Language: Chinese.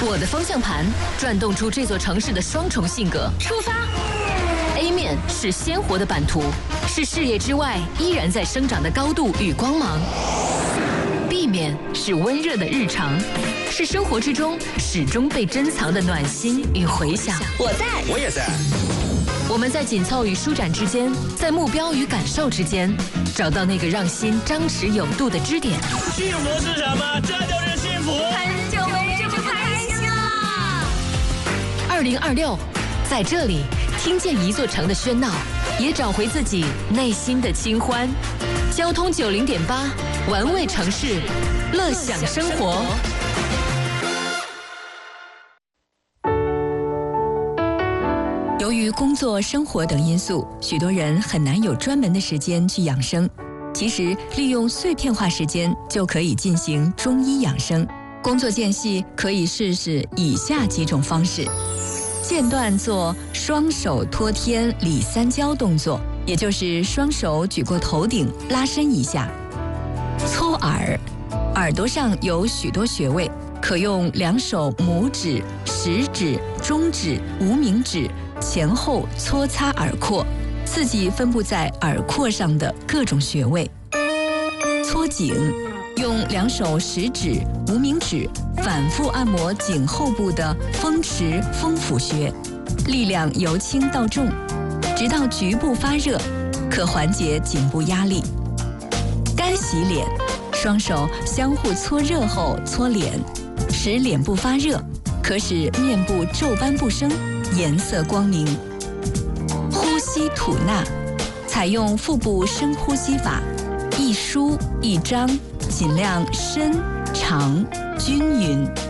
我的方向盘转动出这座城市的双重性格。出发 ！A 面是鲜活的版图，是视野之外依然在生长的高度与光芒。B 面是温热的日常，是生活之中始终被珍藏的暖心与回响。 我在， 我也在。 我们在紧凑与舒展之间，在目标与感受之间，找到那个让心张弛有度的支点。 幸福是什么？这就是幸福。 很久没这么开心了。 2026，在这里听见一座城的喧闹，也找回自己内心的清欢。交通90.8，玩味城市，乐享生活。 由于工作、生活等因素，许多人很难有专门的时间去养生。其实，利用碎片化时间就可以进行中医养生。工作间隙可以试试以下几种方式：间断做双手托天理三焦动作，也就是双手举过头顶，拉伸一下。搓耳，耳朵上有许多穴位，可用两手拇指、食指、中指、无名指前后搓擦耳廓，刺激分布在耳廓上的各种穴位。搓颈，用两手食指、无名指反复按摩颈后部的风池、风府穴，力量由轻到重，直到局部发热，可缓解颈部压力。干洗脸，双手相互搓热后搓脸，使脸部发热，可使面部皱斑不生，颜色光明。呼吸吐纳，采用腹部深呼吸法，一舒一张，尽量深长均匀。